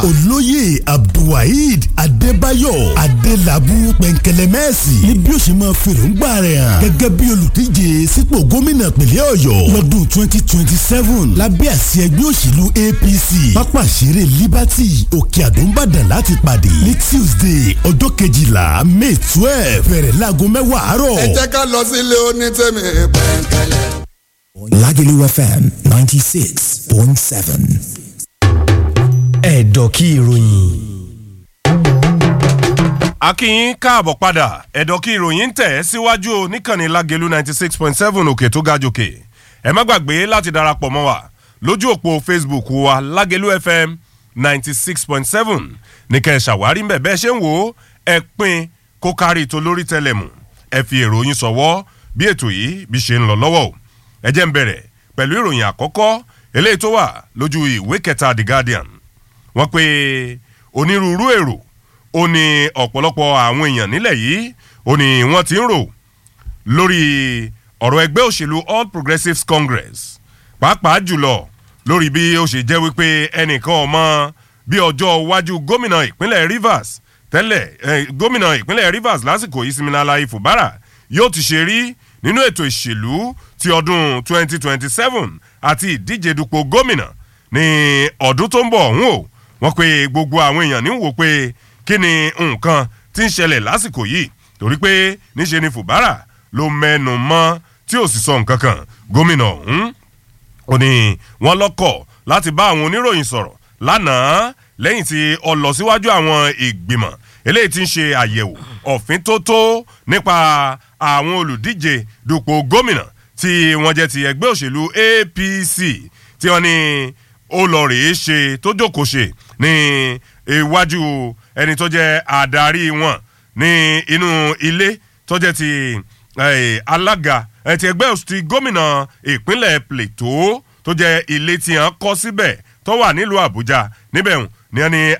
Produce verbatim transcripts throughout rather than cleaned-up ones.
olóyè abdulwaheed adébáyọ̀ adélábù pẹ̀nkẹlẹ́mẹ́sì ní bí ó ṣe máa fèròǹgbà rẹ̀ hàn gẹ́gẹ́ bí olùdíje sípò gómìnà ìpínlẹ̀ ọ̀yọ́ lọ́dún twenty twenty seven lábẹ́ àsíá ẹgbẹ́ òṣèlú A P C pápá ìṣeré liberty òkè àdó ńbàdàn láti pàdé ní tuesday ọjọ́ kejìlá may twelve bẹ̀rẹ̀ láago mẹ́wàá àárọ̀. ẹ jẹ́ ká lọ sílé onítẹ̀mí pẹ̀nkẹlẹ́. Lagelu F M ninety-six point seven. Ẹ̀dọ̀kí ìròyìn. akínyìn káàbọ̀ padà ẹ̀dọ̀kí ìròyìn ń tẹ̀ síwájú níkànnì Lagelu ninety six point seven òkè tó ga jòkè. ẹ má gbàgbé láti darapọ̀ mọ́ wa lójú òpó Facebook wa Lagelu F M ninety six point seven ní kẹ́ ẹ ṣàwárí ń bẹ̀ bẹ́ẹ̀ ṣe ń wò ó ẹ pín kó kárí tó lórí tẹlẹ̀mù ẹ fi èrò yín ṣọwọ́ bí ètò yìí bí ṣe ń lọ lọ́wọ́ o. ẹ jẹ́ ń bẹ̀rẹ̀ pẹ̀lú ìròyìn àkọ́kọ́ eléyìí tó wà lójú ìwé kẹta The Guardian. wọ́n pe onírúurú èrò ó ní ọ̀pọ̀lọpọ̀ àwọn èèyàn nílẹ̀ yìí ó ní wọ́n ti ń rò lórí ọ̀rọ̀ ẹgbẹ́ òṣèlú All Progressives Congress pàápàá jùlọ lórí bí ó ṣe jẹ́ wípé ẹnìkan ọmọ bí ọjọ́ iwájú gómìnà ìpínlẹ̀ Rivers tẹ́lẹ̀ eh, gómìnà ìpínlẹ̀ Rivers lásìkò yìí Siminalayi Fubara yóò ti ṣe rí nínú ètò ìṣèlú ti ọdún twenty twenty seven àti ìdíje dupò gómìnà ní ọdún tó ń bọ̀ ọ̀hún o. wọ́n pe gbogbo àwọn èèyàn ní wò pé kí ni nǹkan tí ń ṣẹlẹ̀ lásìkò yìí torí pé níṣe ni Fubara ló mẹ́nu mọ́ tí ò sì sọ nǹkan kan gómìnà ọ̀hún. ó ní wọ́n lọ́kọ̀ láti bá àwọn oníròyìn sọ̀rọ̀ lánàá lẹ́yìn tí ó lọ síwájú àwọn ìgbìmọ̀ eléyìí tí ń ṣe àyẹ̀wò ọ̀fíntótó nípa àwọn olùdíje dupò gómìnà tí wọ́n jẹ́ ti ẹgbẹ́ òṣèlú A P C tí wọ́n ní ó lọ rèé ṣe tó jókòó ṣe ní iwájú ẹni tó jẹ́ adarí wọn ní inú ilé tó jẹ́ ti alága ti ẹgbẹ́ òṣèlú gómìnà ìpínlẹ̀ Plateau tó jẹ́ ilé tí wọ́n kọ́ síbẹ̀ tó wà nílùú Àbújá níbẹ̀ ní wọ́n ní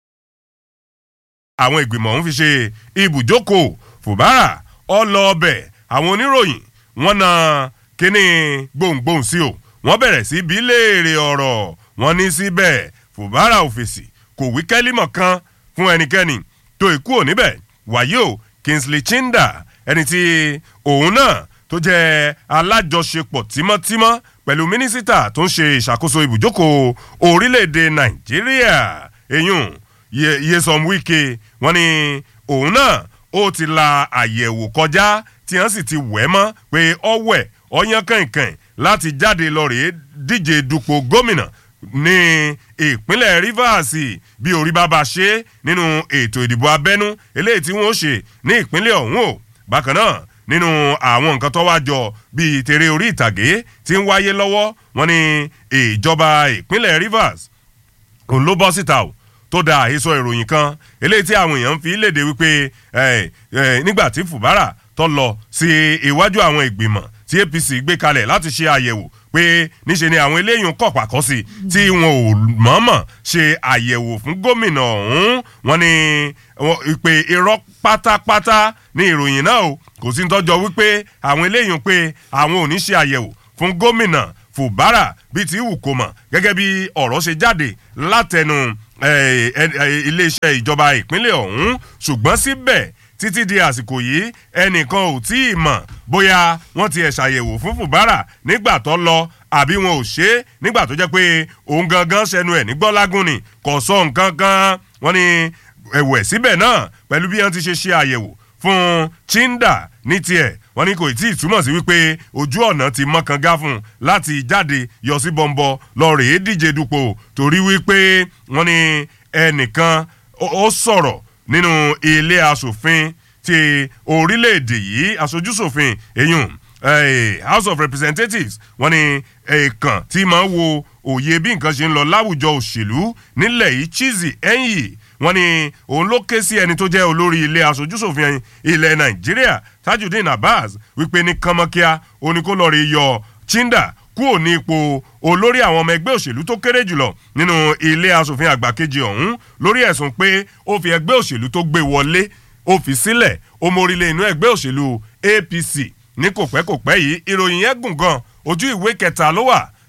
àwọn ìgbìmọ̀ ọ̀hún fi ṣe ibùjókòó Fubara ọlọ́ọ̀bẹ̀ àwọn oníròyìn wọ́n na kíní gbohùngbohùn sí o wọ́n bẹ̀rẹ̀ sí bí léèrè ọ̀rọ̀ wọ́n ní síbẹ̀ Fubara ò fèsì kò wí kẹ́límọ̀ kan fún ẹnikẹ́ni tó ikú ò níbẹ̀ wàyí o Kingsley Chinda ẹni tí òun náà tó jẹ́ alájọṣepọ̀ tímọ́tímọ́ pẹ̀lú mínísítà tó ń ṣe ìṣàkóso ibùjókòó orílẹ̀-èdè Nàìjíríà eyín Nyesom Wike wọ́n ní òun náà ó ti la àyẹ̀wò kọjá tí wọ́n sì ti wẹ̀ mọ́ pé ọ̀wẹ̀ ọ̀yán kànkàn láti jáde lọ rèé díje dupò gómìnà ní ìpínlẹ̀ Rivers bí orí bá bá ṣe nínú ètò ìdìbò abẹ́nú eléyìí tí wọ́n ṣe ní ìpínlẹ̀ ọ̀hún o. bákan náà nínú àwọn nǹkan tó wá jọ bíi tèrè orí ìtàgé tí ń wáyé lọ́wọ́ wọ́n ní ìjọba ìpínlẹ̀ Rivers òun ló bọ́ síta o tó da àhesọ ìròyìn kan eléyìí tí àwọn èèyàn ń fi léde wípé nígbà tí Fubara tó lọ sí iwájú àwọn ìgbìmọ̀ tí A P C gbé kalẹ̀ láti ṣe àyẹ̀wò pé níṣe ni àwọn eléyìí ń kọ̀ pàkọ́ sí tí wọn ò mọ̀ọ́mọ̀ ṣe àyẹ̀wò fún gómìnà ọ̀hún. wọ́n ní pé irọ́ pátápátá ní ìròyìn náà o kò sí tọ́jọ́ wípé àwọn eléyìí pé àwọn ò ní ṣe àyẹ̀wò fún gómìnà Fubara bíi ti wù kó mọ̀ gẹ́gẹ́ bí ọ̀rọ̀ ṣe jáde látẹnu iléeṣẹ́ ìjọba ìpínlẹ̀ ọ̀hún ṣùgbọ́n síbẹ̀ títí di àsìkò yìí ẹnìkan ò tí ì mọ̀ bóyá wọ́n ti ẹ̀ ṣàyẹ̀wò fún Fubara nígbà tó lọ àbí wọn ò ṣe é nígbà tó jẹ́ pé òun gangan ṣẹnu ẹ̀ ní gbọ́lágùn ni kò sọ nǹkan kan. wọ́n ní ẹ̀wẹ̀ síbẹ̀ náà pẹ̀lú bí wọ́n ti ṣe ṣe àyẹ̀wò fún Chinda ní tiẹ̀ wọ́n ní kò tí ì túmọ̀ sí wípé ojú ọ̀nà ti mọ́kànga fún un láti jáde yọ sí bọ́ńbọ́ lọ rèé díje dupò torí wípé wọ́n ní ẹnìkan ó sọ̀rọ̀ nínú ilé asòfin ti orílẹ̀-èdè yìí aṣojúṣòfin eyín House of Representatives wọ́n ní ẹ̀ẹ̀kan tí máa ń wo òye bí nǹkan ṣe ń lọ láwùjọ òṣèlú nílẹ̀ yìí Chizzy Enyi wọ́n ní òun ló ké sí ẹni tó jẹ́ olórí ilé aṣojúṣòfin ilẹ̀ Nàìjíríà Tajudeen Abbas wípé ní kánmọ́kíá oníkólọ́ọ̀rì yọ Chinda kúrò ní ipò olórí àwọn ọmọ ẹgbẹ́ òṣèlú tó kéré jùlọ nínú ilé aṣòfin àgbà kejì ọ̀hún lórí ẹ̀sùn pé ó fi ẹgbẹ́ òṣèlú tó gbé wọlé ó fi sílẹ̀ ó mórílẹ̀ inú ẹgbẹ́ òṣèlú A P C ní kòpẹ́kòpẹ́ yìí ìròyìn yẹn gùn gan ojú ìwé kẹta ló wà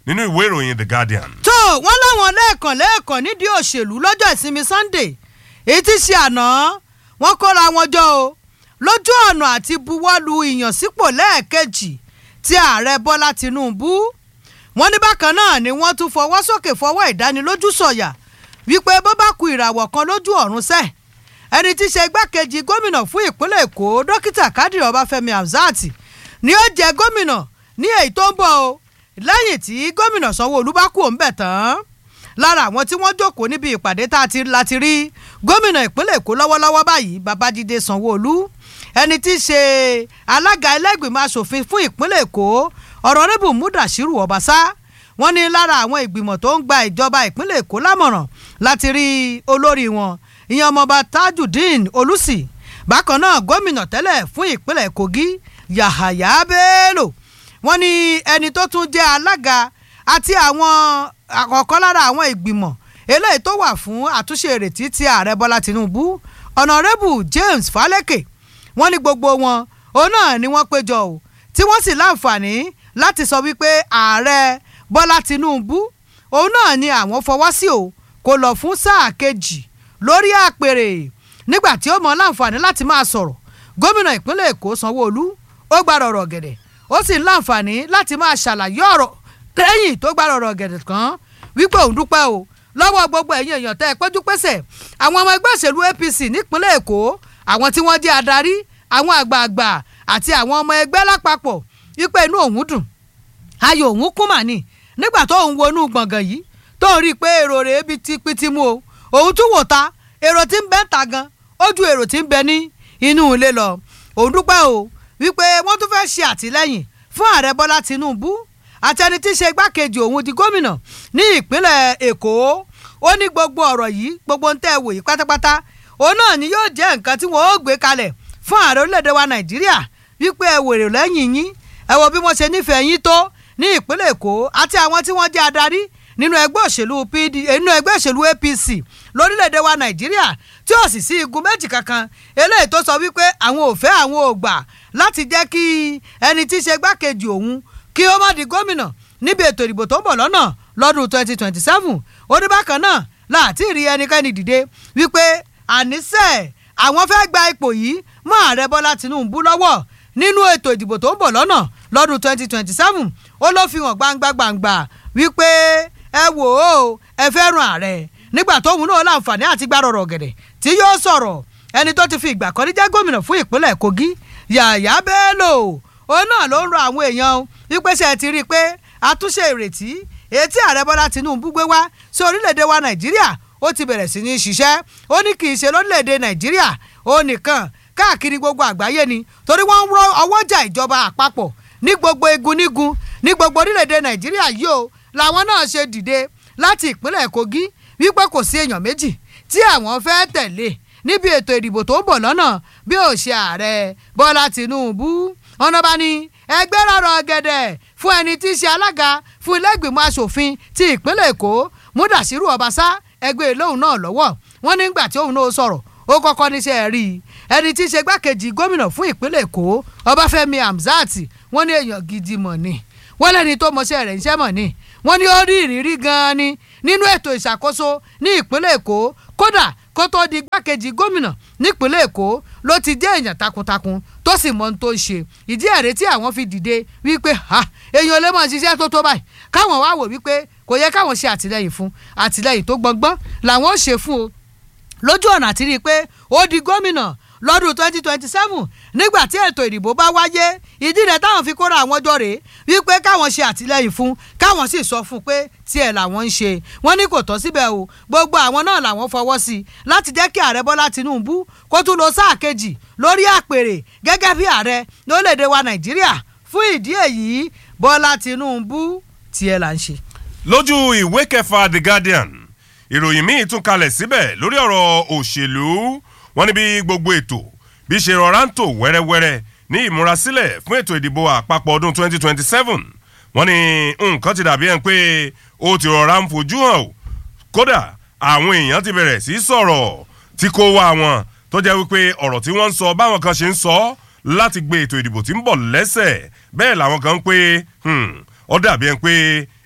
nínú ìwé ìròyìn The Guardian. tó wọ́n láwọn lẹ́ẹ̀kan lẹ́ẹ̀kan nídìí òṣèlú lọ́jọ́ ìsinmi Sunday èyí tí ṣe àná wọ́n kóra wọn jọ o lójú ọ̀nà àti buwọ́lu ìyànsípò lẹ́ẹ̀kejì ti ààrẹ Bọ́lá Tinubu. wọ́n ní bákan náà ni wọ́n tún fọwọ́ sókè fọwọ́ ìdánilójú sọ̀yà wípé bó bá ku ìràwọ̀ kan lójú ọ̀run sẹ́ ẹni tí ṣe igbákejì gómìnà fún ìpínlẹ̀ Èkó dókítà Kádìrì Ọbáfẹ́mi Hamzat ni ó jẹ gómìnà ní èyí tó ń bọ̀ o lẹ́yìn tí gómìnà Sanwó-Olú bá kú òun bẹ̀ tán. lára àwọn tí wọ́n jókòó níbi ìpàdé tá a ti láti rí gómìnà ìpínlẹ̀ Èkó lọ́wọ́lọ́wọ́ báyìí Babájídé Sanwó-Olú ẹni tí í ṣe alága ẹlẹ́gbìmọ̀ asòfin fún ìpínlẹ̀ Èkó ọ̀rọ̀rẹ́bù Mudashiru Ọbaṣá wọ́n ní lára àwọn ìgbìmọ̀ tó ń gba ìjọba ìpínlẹ̀ Èkó lámọ̀ràn láti rí olórí wọn ìyẹn ọmọọba Tajudeen Olùsì bákan náà gómìnà tẹ́lẹ̀ fún ìpínlẹ̀ Kogi Yahaya Bello wọ́n ní ẹni tó tún jẹ́ alága àti àwọn àkọ́kọ́ lára àwọn ìgbìmọ̀ eléyìí tó wà fún àtúnṣe ìrètí ti ààrẹ Bọ́lá Tinubu ọ̀nàrẹ́bù James Faleke wọ́n ní gbogbo wọn òun náà ni wọ́n péjọ o tí wọ́n sì láǹfààní láti sọ wípé ààrẹ Bọ́lá Tinubu òun náà ni àwọn fọwọ́ sí o kó lọ fún sáà kejì lórí àpèrè nígbà tí ó mọ láǹfààní láti máa sọ̀rọ̀ gómìnà ìpínlẹ̀ Èkó Sanwó-Olú ó gbàrọ̀ ọ̀rọ̀ gẹ̀dẹ̀ ó sì ń láǹfààní láti máa ṣàlàyé ọ̀rọ̀ lẹ́yìn tó gbàrọ̀ ọ̀rọ̀ gẹ̀dẹ̀ kan wípé òun dúpẹ́ o lọ́wọ́ gbogbo ẹ̀yin èèyàn tẹ́ ẹ péjú pésẹ̀ àwọn ọmọ ẹgbẹ́ òṣèlú A P C nípínlẹ̀ Èkó àwọn tí wọ́n jẹ́ adarí àwọn àgbààgbà àti àwọn ọmọ ẹgbẹ́ lápapọ̀ wípé inú òun dùn ayọ̀ òun kún mà ní nígbà tó òun wọnú gbọ̀ngàn yìí tó ń rí i pé èrò rẹ̀ ebi ti piti mú o òun tún wò ta èrò tí ń bẹ ń ta gan ó ju èrò tí ń bẹ ní inú ilé lọ òun dúpẹ́ o wípé wọ́n tún fẹ́ ṣe àtìlẹ́yìn fún ààrẹ Bọ́lá Tinubu àti ẹni tí í ṣe igbákejì òun di gómìnà ní ìpínlẹ̀ Èkó ó ní gbogbo ọ̀rọ̀ yìí gbogbo ń tẹ́ wò yìí pátápátá òun náà ni yóò jẹ́ nǹkan tí wọ́n ó gbé kalẹ̀ fún ààrẹ orílẹ̀-èdè wa Nàìjíríà wípé ẹ wèrè lẹ́yìn yín ẹ wo bí wọ́n ṣe nífẹ̀ẹ́ yín tó ní ìpínlẹ̀ Èkó àti àwọn tí wọ́n jẹ́ adarí nínú ẹgbẹ́ òṣèlú P D nínú ẹgbẹ́ òṣèlú A P C lórílẹ̀-èdè wa Nàìjíríà tí ó sì sí igun méjì kankan eléyìí tó sọ wípé àwọn ò fẹ́ àwọn ò gbà láti jẹ́ kí ẹni tí í ṣe igbákejì òun kí ó má di gómìnà níbi ètò ìdìbò tó ń bọ̀ lọ́nà lọ́dún twenty twenty seven ó ní bákan náà láti rí ẹnikẹ́ni dìde wípé àníṣe àwọn fẹ́ gba ipò yìí mọ́ ààrẹ Bọ́lá Tinubu lọ́wọ́ nínú ètò ìdìbò tó ń bọ̀ lọ́nà lọ́dún twenty twenty seven ó ló fi hàn gbangba gbangba wípé ẹ wò ó ẹ fẹ́ràn ààrẹ nígbà tóun náà láǹfààní àti gbàrọ̀rọ̀ gẹ̀dẹ̀ tí yóò sọ̀rọ̀ ẹni tó ti fi ìgbà kan rí jẹ́ gómìnà fún ìpínlẹ̀ Kogi Yàyà Bello òun náà ló ń rọ àwọn èèyàn wípé ṣe ti rí i pé àtúnṣe ìrètí èyí tí ààrẹ Bọ́lá Tinubu gbé wá sí orílẹ̀-èdè wa Nàìjíríà ó ti bẹ̀rẹ̀ sí ní ṣiṣẹ́ ó ní kì í ṣe lórílẹ̀-èdè Nàìjíríà ó nìkan káàkiri gbogbo àgbáyé ni torí wọ́n ń rọ ọwọ́jà ìjọba àpapọ̀ ní gbogbo igun nígun ní gbogbo orílẹ̀-èdè Nàìjíríà yìí o làwọn náà ṣe dìde láti ìpínlẹ̀ Kogi wípé kò sí èèyàn méjì tí àwọn fẹ́ tẹ̀lé níbi ètò ìdìbò tó ń bọ̀ lọ́nà bí ó ṣe ààrẹ Bọ́lá Tinubu ọ̀nà bá ní ẹgbẹ́ rọ̀rọ̀ gẹ̀dẹ̀ fún ẹni tí í ṣe alága fún ilé ìgbìmọ̀ asòfin ti ìpínlẹ̀ Èkó Mudashiru Ọbaṣá ẹgbẹ́ ìlóhùn náà lọ́wọ́ wọn nígbà tí òun náà sọ̀rọ̀ ó kọ́kọ́ níṣẹ́ rí i ẹni tí í ṣe gbákejì gómìnà fún ìpínlẹ̀ Èkó Ọbáfẹ́mi Hamzat wọ́n ní èèyàn gidi mọ̀ ni wọ́n lẹ́ni tó mọṣẹ́ rẹ̀ níṣẹ́ mọ̀ ni wọ́n ní ó rí ìrírí gan-an ni nínú ètò ìṣàkóso ní ìpínlẹ̀ Èkó kódà kó tó di gbákejì gómìnà nípínlẹ̀ Èkó ló ti jẹ́ èèyàn takuntakun tó sì mọ ohun tó ń ṣe ìdí ẹ̀rẹ́ tí àwọn fi dìde wípé ha èèyàn lè mọ̀ ṣiṣẹ́ tó tó báyìí káwọn wá wò wípé kò yẹ káwọn ṣe àtìlẹ́yìn fún àtìlẹ́yìn tó gbọngbọ́n làwọn ó ṣe fún o lójú ọ̀nà àti rí i pé ó di gómìnà lọ́dún twenty twenty seven nígbà tí ètò ìdìbò bá wáyé ìdí rẹ̀ táwọn fi kóra àwọn jọ rèé wípé káwọn ṣe àtìlẹ́yìn fún káwọn sì sọ fún pé tiẹ̀ làwọn ń ṣe wọ́n ní kò tọ́ síbẹ̀ o gbogbo àwọn náà làwọn fọwọ́ sí i láti jẹ́ kí ààrẹ Bọ́lá Tinubu kó tún lọ sáà kejì lórí àpèrè gẹ́gẹ́ bí ààrẹ lórílẹ̀‐èdè wa Nàìjíríà fún ìdí èyí Bọ́lá Tinubu tiẹ̀ là ń ṣe. lójú ìwé kẹfà The Guardian ìròyìn míì tún kalẹ̀ síbẹ̀ lórí ọ̀rọ̀ òṣèlú wọ́n ní bí gbogbo ètò bí ṣe rọra ń tò wẹ́rẹ́wẹ́rẹ́ ní ìmúrasílẹ̀ fún ètò ìdìbò àpapọ̀ ọdún twenty twenty seven wọ́n ní nǹkan ti dàbí ẹni pé ó ti rọra ń fojú hàn o kódà àwọn èèyàn ti bẹ̀rẹ̀ sí sọ̀rọ̀ tí kò wá wọn tó jẹ́ wípé ọ̀rọ̀ tí wọ́n ń sọ báwọn kan ṣe ń sọ láti gbé ètò ìdìbò tí ń bọ̀ lẹ́sẹ̀ bẹ́ẹ̀ làwọn kan ń pé ó dàbí ẹni pé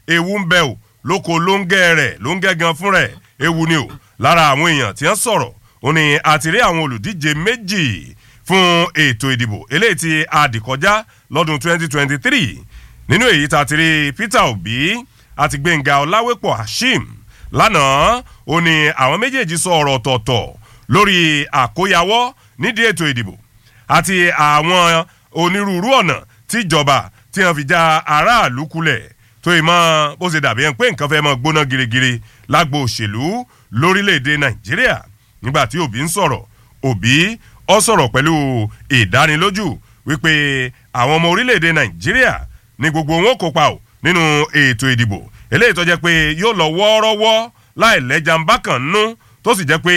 ewu ń bẹ o lóko lóńgẹ́ rẹ̀ lóńgẹ́ gan fún rẹ̀ ewu ni o lára àwọn èèyàn tí wọ́n sọ̀rọ̀ ó ní àtìrí àwọn olùdíje méjì fún ètò ìdìbò eléyìí tí adìkọjá lọ́dún twenty twenty-three nínú èyí tá a ti rí Peter Obi àti Gbẹ̀ngà Ọláwépọ̀ Hashim lánàá ó ní àwọn méjèèjì sọ ọ̀rọ̀ ọ̀tọ̀ọ̀tọ̀ lórí àkóyawọ́ nídìí ètò ìdìbò àti àwọn onírúurú ọ̀nà tíjọba tí wọ́n fi já aráàlú kulẹ̀ tó ìmọ̀ bó ṣe dàbí ẹ̀ ń pé nǹkan fẹ́ mọ́ gbóná girigiri lágbo òṣèlú lórílẹ̀‐èdè Nàìjíríà nígbà tí Obi ń sọ̀rọ̀ Obi ó sọ̀rọ̀ pẹ̀lú ìdánilójú wípé àwọn ọmọ orílẹ̀‐èdè Nàìjíríà ní gbogbo wọn kópa ò nínú ètò ìdìbò eléyìí tó jẹ́ pé yóò lọ wọ́ọ́rọ́wọ́ láì lẹ́jà ń bá kan nú tó sì jẹ́ pé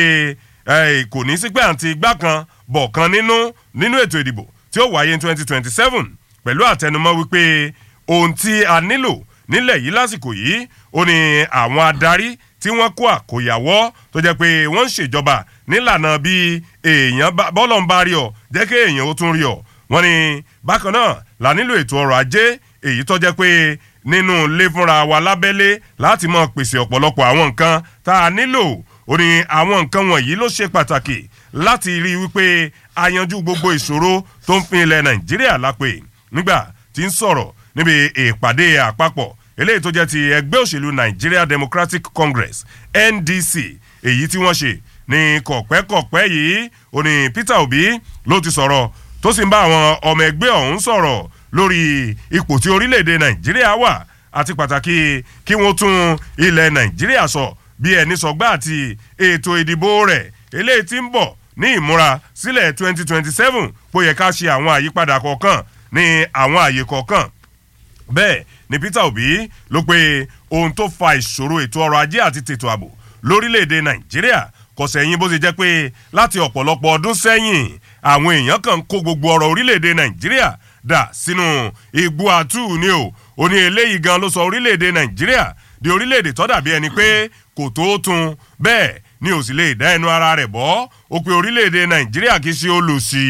kò ní sí pé àǹtí igbá kan bọ̀ kan nínú nínú ètò ìdìbò tí ó wáyé ní twenty twenty-seven pẹ̀lú àtẹnumọ́ wípé ohun tí a nílò nílẹ̀ yìí lásìkò yìí ó ní àwọn adarí tí wọ́n kó àkóyawọ́ tó jẹ́ pé wọ́n ń ṣèjọba nílànà bí èèyàn bọ́lọ̀ ń bá rí ọ jẹ́ kí èèyàn ó tún rí ọ wọ́n ní bákan náà la nílò ètò ọrọ̀ ajé èyí tó jẹ́ pé nínú ilé fúnra wa lábẹ́lé láti máa pèsè ọ̀pọ̀lọpọ̀ àwọn nǹkan tá a nílò ó ní àwọn nǹkan wọ̀nyí ló ṣe pàtàkì láti rí wípé a yanjú gbogbo ìṣòro tó ń pín ilẹ̀ Nàìjíríà lápè nígbà tí ń sọ̀rọ̀ níbi ìpàdé àpapọ̀ eléyìí tó jẹ́ ti ẹgbẹ́ òṣèlú Nigeria Democratic Congress N D C èyí tí wọ́n ṣe ní kọ̀pẹ́kọ̀pẹ́ yìí ó ní Peter Obi ló ti sọ̀rọ̀ tó sì ń bá àwọn ọmọ ẹgbẹ́ ọ̀hún sọ̀rọ̀ lórí ipò tí orílẹ̀-èdè Nàìjíríà wà àti pàtàkì kí wọ́n tún ilẹ̀ Nàìjíríà sọ bí ẹni sọgbà àti ètò ìdìbò rẹ̀ eléyìí tí ń bọ̀ ní ìmúra sílẹ̀ twenty twenty-seven bó yẹ ká ṣe àwọn àyípadà kọ̀ọ̀kan ní àwọn àyè kọ̀ọ̀kan bẹ́ẹ̀ ni Peter Obi ló pé ohun tó fa ìṣòro ètò ọrọ̀ ajé àti tètò ààbò lórílẹ̀‐èdè Nàìjíríà kò sẹ́yìn bó ṣe jẹ́ pé láti ọ̀pọ̀lọpọ̀ ọdún sẹ́yìn àwọn èèyàn kan kó gbogbo ọrọ̀ orílẹ̀‐èdè Nàìjíríà dà sínú igbó àtú ni o ó ní eléyìí gan ló sọ orílẹ̀‐èdè Nàìjíríà di orílẹ̀‐èdè tó dàbí ẹni pé kò tó tún bẹ́ẹ̀ ni ò sì lè dá ẹnu ara rẹ̀ bọ́ ó pe orílẹ̀‐èdè Nàìjíríà kì í ṣe olùsì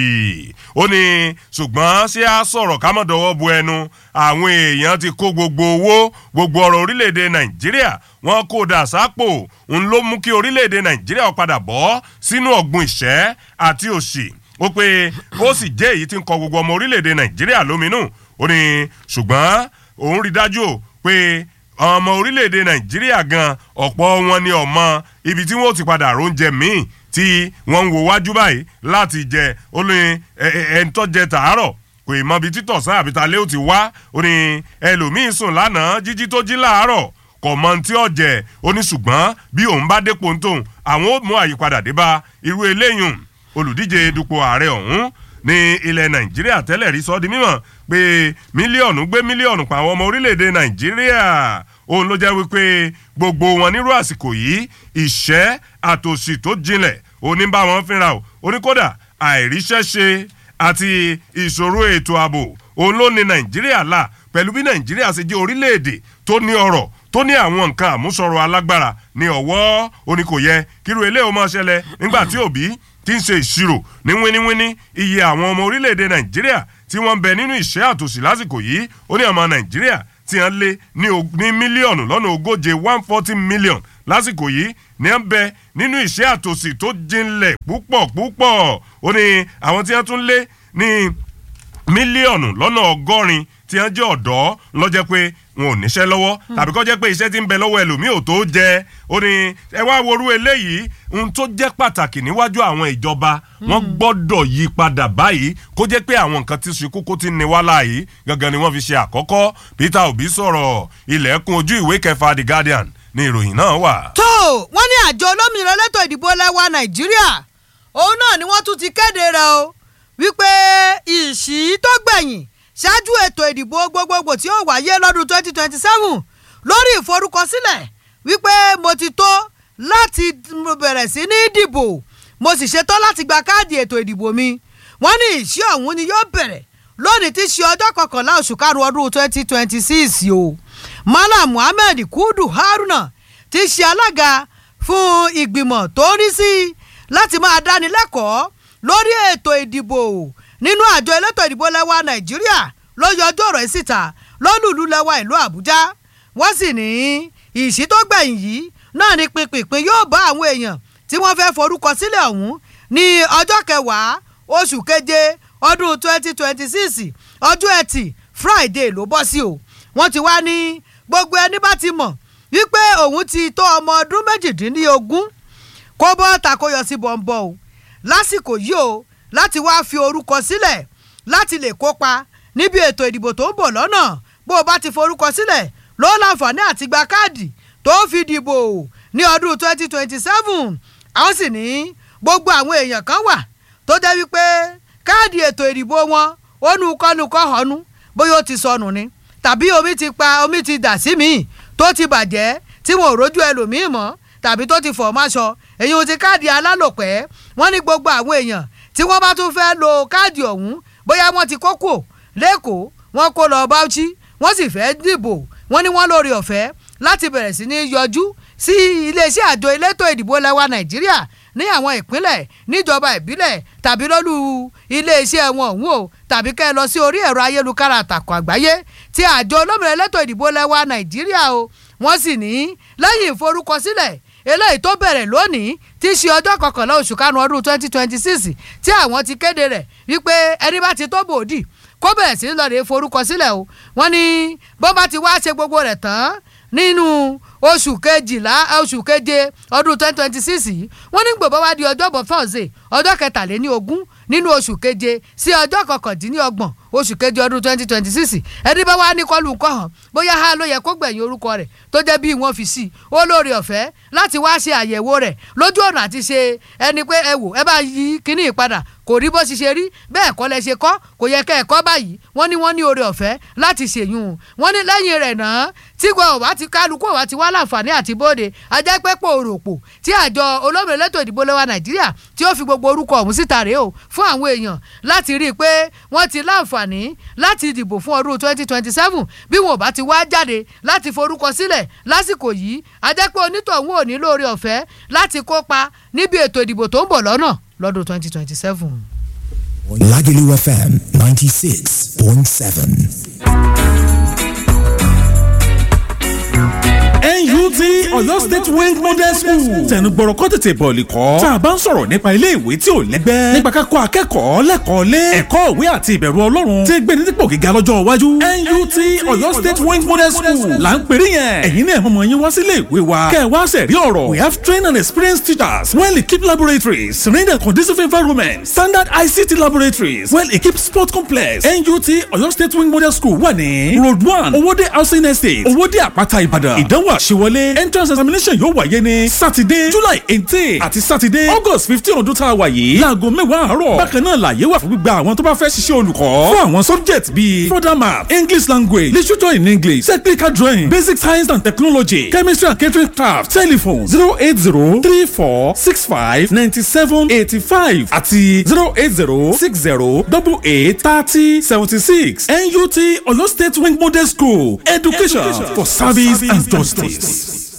ó ní ṣùgbọ́n ṣé a sọ̀rọ̀ ká mọ̀ dọwọ́ bu ẹnu àwọn èèyàn ti kó gbogbo owó gbogbo ọ̀rọ̀ orílẹ̀‐èdè Nàìjíríà wọ́n kó dà sápò ń ló mú kí orílẹ̀‐èdè Nàìjíríà padà bọ́ sínú ọ̀gbun ìṣẹ́ àti òṣì ó pe ó sì jẹ́ èyí tí ń kọ gbogbo ọmọ orílẹ̀‐èdè Nàìjíríà lóminú ó ní ṣùgbọ́n òun rí dájú pé ọmọ orílẹ̀‐èdè Nàìjíríà gan ọ̀pọ̀ wọn ni ọmọ ibi tí wọ́n ti padà róúnjẹ míì tí wọ́n ń wo wájú báyìí láti jẹ ó ní ẹni tó jẹ tàárọ̀ kò ì mọ ibi títọ̀ sán àbí talẹ́ ó ti wá ó ní ẹlòmíín sùn lánàá jíjí tó jí láàárọ̀ kò mọ tí ó jẹ ó ní ṣùgbọ́n bí òun bá dépò ń tóun àwọn ó mú àyípadà dé bá irú eléyùn olùdíje dupò ààrẹ ọ̀hún ní ilẹ̀ Nàìjíríà tẹ́lẹ̀ rí sọ di mímọ̀ pé mílíọ̀nù gbé mílíọ̀nù pa àwọn ọmọ orílẹ̀-èdè Nàìjíríà òun ló jẹ́ wípé gbogbo wọn nírú àsìkò yìí ìṣẹ́ àtòṣì tó jinlẹ̀ òní bá wọn fínra o oníkódà àìríṣẹ́ ṣe àti ìṣòro ètò ààbò òun ló ní Nàìjíríà là pẹ̀lú bí Nàìjíríà ṣe jẹ́ orílẹ̀-èdè tó ní ọrọ̀ tó ní àwọn nǹkan àmúṣọrọ̀ alágbára ní ọ̀wọ́ òní kò yẹ kírú eléyìí ó máa ṣẹlẹ̀ nígbà tí Obi tí ń ṣe ìṣirò ní wíníwíní iye àwọn ọmọ orílẹ̀-èdè Nàìjíríà tí wọ́n ń bẹ nínú ìṣẹ́ àtòṣì lásìkò yìí ó ní ọmọ Nàìjíríà tí wọ́n lé ní mílíọ̀nù lọ́nà ogóje one forty million lásìkò yìí ní wọ́n bẹ nínú ìṣẹ́ àtòṣì tó jinlẹ̀ púpọ̀ púpọ̀ ó ní àwọn tí wọ́n tún lé ní mílíọ̀nù lọ́nà ọgọ́rin tí wọ́n jẹ́ ọ̀dọ́ lọ́jẹ́ pé wọn ò níṣẹ́ lọ́wọ́ tàbí kọ́ jẹ́ pé iṣẹ́ tí ń bẹ lọ́wọ́ ẹlòmíì ò tó jẹ ó ní ẹ wá worú eléyìí ohun tó jẹ́ pàtàkì níwájú àwọn ìjọba wọ́n gbọ́dọ̀ yí padà báyìí kó jẹ́ pé àwọn nǹkan tí ṣe kókó tí ń ní wá láàyè gangan ni wọ́n fi ṣe àkọ́kọ́ Peter Obi sọ̀rọ̀ ilẹ̀kùn ojú ìwé kẹfà The Guardian ní ìròyìn náà wà. tó wọ́n ní àjọ olómìnira elétò ìdìbò lẹ́wà Nàìjíríà òun náà ni wọ́n tún ti kéde rẹ̀ o wípé ìṣí tó gbẹ̀yìn ṣáájú ètò ìdìbò gbogbogbò tí ó wáyé lọ́dún twenty twenty seven lórí ìforúkọsílẹ̀ wípé mo ti tó láti bẹ̀rẹ̀ sí ní dìbò mo sì ṣetán láti gba káàdì ètò ìdìbò mi wọ́n ní ìṣí ọ̀hún ni yóò bẹ̀rẹ̀ lónìí tí ṣe ọjọ́ kọkànlá oṣù karùn-ún ọdún twenty twenty six o Malam Muhammed Kudu Haruna ti ṣe alága fún ìgbìmọ̀ tó ń rí sí láti máa dánilẹ́kọ̀ọ́ lórí ètò ìdìbò nínú àjọ elétò ìdìbò lẹ́wà Nàìjíríà ló yọjú ọ̀rọ̀ síta lọ́lùlú lẹ́wà ìlú Àbújá wọ́n sì ní ìṣí tó gbẹ̀yìn yìí náà ní pinpin yóò bá àwọn èèyàn tí wọ́n fẹ́ forúkọ sílẹ̀ ọ̀hún ní ọjọ́ kẹwàá oṣù keje ọdún twenty twenty six ọjọ́ ẹtì Friday ló bọ́ sí o. wọ́n ti wá ní gbogbo ẹni bá ti mọ̀ wípé òun ti tó ọmọ ọdún méjìdínlógún kó bọ́ takoyọ sí bọ̀m̀bọ̀ o lásìkò yìí o láti wá fi orúkọ sílẹ̀ láti lè kópa níbi ètò ìdìbò tó ń bọ̀ lọ́nà. bó o bá ti forúkọ sílẹ̀ ló láǹfààní àti gba káàdì tó fi dìbò ní ọdún twenty twenty seven. àwọn sì ní gbogbo àwọn èèyàn kan wà tó jẹ́ wípé káàdì ètò ìdìbò wọn ó nu kọ́nukọ́ ọ̀nù bóyá ó ti sọnù ni tàbí omi ti pa omi ti dà sí mi tó ti bàjẹ́ tí wọn ò rójú ẹlòmíì mọ́ tàbí tó ti fọ̀ máṣọ èyí ò ti káàdì alálòpẹ́. wọ́n ní gbogbo àwọn èèyàn tí wọ́n bá tún fẹ́ lo káàdì ọ̀hún bóyá wọ́n ti kókò lẹ́kọ̀ọ́ wọ́n kó lọ Bauchi wọ́n sì fẹ́ dìbò wọ́n ní wọ́n lórí ọ̀fẹ́ láti bẹ̀rẹ̀ sí ní yọjú sí iléeṣẹ́ àjọ elétò ìdìbò lẹ́wà Nàìjíríà ní àwọn ìpínlẹ̀ níjọba ìbílẹ̀ tàbí lólú iléeṣẹ́ wọn ọ̀hún o tàbí kẹ́ ẹ lọ sí orí ẹ̀rọ ayélujára àtàkùn àgbáyé tí àjọ olómìnira elétò ìdìbò lẹ́wà Nàìjíríà o. wọ́n sì ní lẹ́yìn ìforúkọsílẹ̀ eléyìí tó bẹ̀rẹ̀ lónìí tí í ṣe ọjọ́ kọkànlá oṣù karùn-ún ọdún twenty twenty six tí àwọn ti kéde rẹ̀ wípé ẹni bá ti tó bòódì kó bẹ̀rẹ̀ sí lọ́ọ̀dẹ̀ forúkọsílẹ̀ o. wọ́n ní bó bá ti wá ṣe gbogbo rẹ̀ tán nínú oṣù kejìlá oṣù keje ọdún twenty twenty six yìí wọ́n ní gbogbo wá di ọjọ́bọ̀ Thursday ọjọ́ kẹtàléní ogún nínú oṣù keje sí ọjọ́ kọkàndínlọ́gbọ̀n oṣù keje ọdún twenty twenty six ẹni bá wá ní kọlù nǹkan hàn bóyá ha ló yẹ kó gbẹ̀yìn orúkọ rẹ̀ tó jẹ́ bí wọ́n fi sí ó lórí ọ̀fẹ́ láti wá ṣe àyẹ̀wò rẹ̀ lójú ọ̀nà àti ṣe ẹni pé ẹ wò ẹ bá yí kíní ìpadà kò rí bó ṣe ṣe rí bẹ́ẹ̀ kọ́ lẹ ṣe kọ́ kò yẹ kẹ́ ẹ̀ kọ́ báyìí wọ́n ní wọ́n ní oore ọ̀fẹ́ láti ṣèyún wọ́n ní lẹ́yìn rẹ̀ náà tí gbọ́ wá ti kálukú wá ti wá láǹfààní àti bóde ajẹ́pẹ́pọ̀ òròpò tí àjọ olómìnira elétò ìdìbò lẹ́wà Nàìjíríà tí ó fi gbogbo orúkọ ọ̀hún síta rèé o fún àwọn èèyàn láti rí i pé wọ́n ti láǹfààní láti dìbò fún ọdún twenty twenty seven bí wọn ò bá ti wá jáde láti forúkọ sílẹ̀ lásìkò yìí ajẹ́pẹ́ onítọ̀hún ò ní lóore ọ̀fẹ́ láti kópa níbi ètò ìdìbò tó ń bọ̀ lọ́nà lọ́dún twenty twenty seven. Lagelu F M ninety-six point seven. N U T Ọ̀yọ́ State Wing Model School tẹnugbọ̀rọ̀ kọ́ tètè bọ̀ọ̀lì kọ́ tá a bá ń sọ̀rọ̀ nípa ilé ìwé tí ò lẹ́gbẹ́ nípa ká kọ́ akẹ́kọ̀ọ́ lẹ́kọ̀ọ́ lé ẹ̀kọ́ ìwé àti ìbẹ̀rù Ọlọ́run tí gbé ní dípò gíga lọ́jọ́ iwájú. N U T Ọ̀yọ́ State Wing Model School là ń pèrè yẹn ẹ̀yin náà mọ̀mọ́ yín wá sílé ìwé wa kẹ́ ẹ wá sẹ̀rí ọ̀rọ̀. We have trained and experienced teachers, well-equipped laboratories, serene and conducive environment, standard I C T laboratories, well-equipped sport complex. N U T Ọ̀yọ́ State Wing Model School wà ní Road one Owódé Housing Estate Owódé Àpáta Ìbàdàn. Ìdánwò àṣewọlé entrance examination yóò wáyé ní Saturday July eighteen àti Saturday August fifteen ọdún tá a wà yìí láago mẹ́wàá àárọ̀. Bákan náà làyè wà fún gbígba àwọn tó bá fẹ́ ṣiṣẹ́ olùkọ́ fún àwọn subject bíi further math, English language, literature in English, technical drawing, basic science and technology, chemistry and catering craft. Telephone zero eight zero three four six five nine seven eight five àti zero eight zero six zero eight eight thirty seventy six. N U T Ọ̀yọ́ State Wing Model School, education, education for service and justice.